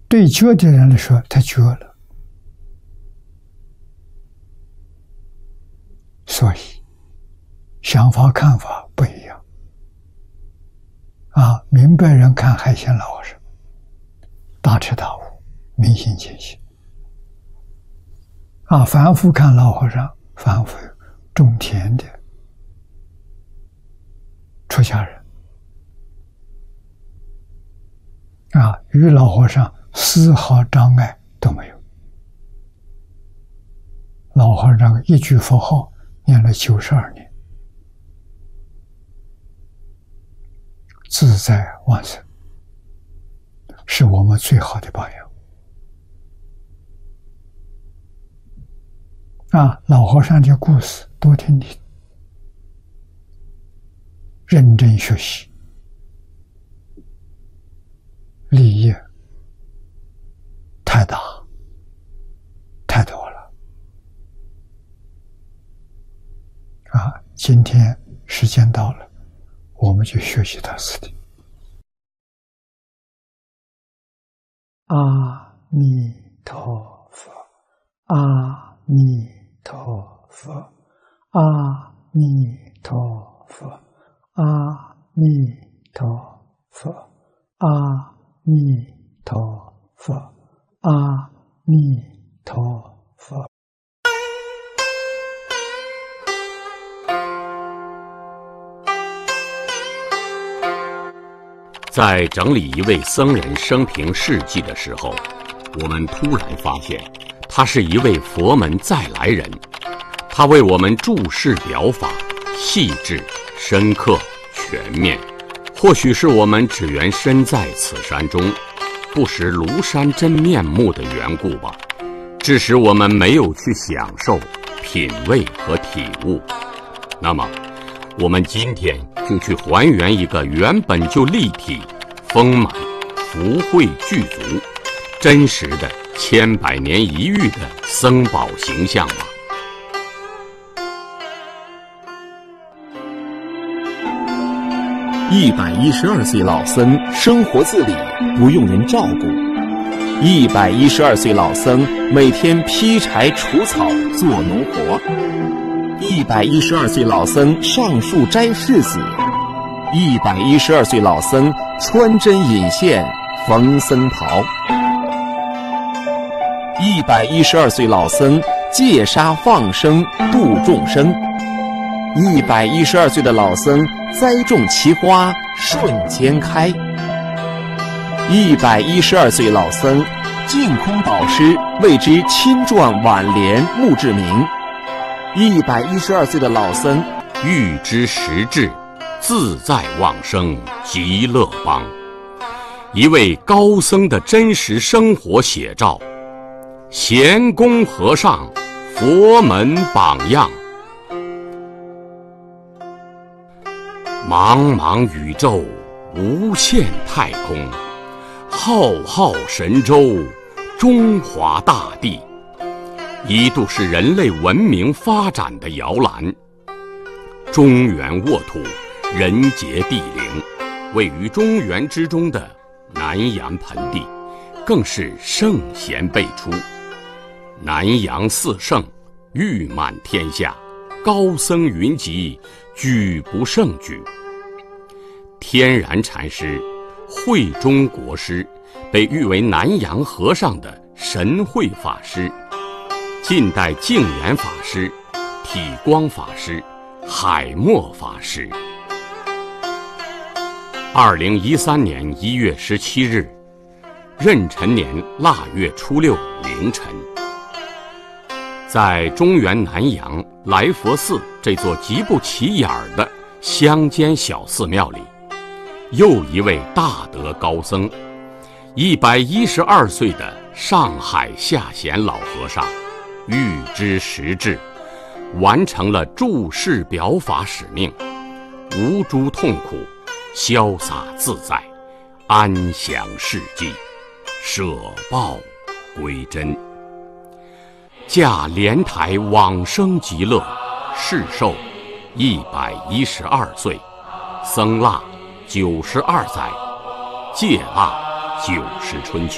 对觉的人来说，他觉了，所以想法看法不一样。明白人看海鲜老和尚，大彻大悟，明心见性。凡夫看老和尚，凡夫种田的出家人，与老和尚丝毫障碍都没有。老和尚一句佛号念了92年，自在往生，是我们最好的榜样。老和尚的故事多听听，认真学习，利益太大太多了。今天时间到了，我们就学习到此地。阿弥陀佛，阿弥陀佛，阿弥陀佛，阿弥陀佛，阿弥陀佛，阿弥陀佛。 在整理一位僧人生平事迹的时候，我们突然发现，他是一位佛门再来人。他为我们注释表法，细致、深刻、全面。或许是我们只缘身在此山中，不识庐山真面目的缘故吧，致使我们没有去享受、品味和体悟。那么，我们今天就去还原一个原本就立体、丰满、福慧具足、真实的千百年一遇的僧宝形象吧。 112岁老僧生活自理，不用人照顾。112岁老僧每天劈柴除草做农活。112岁老僧上树摘柿子。112岁老僧穿针引线缝僧袍。112岁老僧戒杀放生度众生。112岁的老僧栽种奇花瞬间开。112岁老僧净空导师为之亲撰挽联墓志铭。112岁的老僧欲知实质，自在往生极乐邦。一位高僧的真实生活写照，贤公和尚佛门榜样。茫茫宇宙，无限太空，浩浩神州，中华大地，一度是人类文明发展的摇篮。中原沃土，人杰地灵，位于中原之中的南阳盆地，更是圣贤辈出。南阳四圣，誉满天下，高僧云集，举不胜举。天然禅师、慧中国师被誉为南洋和尚的神慧法师，近代净言法师、体光法师、海默法师。2013年1月17日，壬辰年腊月初6凌晨，在中原南阳来佛寺这座极不起眼的乡间小寺庙里，又一位大德高僧，112岁的上海下贤老和尚，预知实质，完成了注释表法使命，无诸痛苦，潇洒自在，安详事迹，舍报归真。驾莲台往生极乐，世寿112岁，僧腊92载，戒腊90春秋。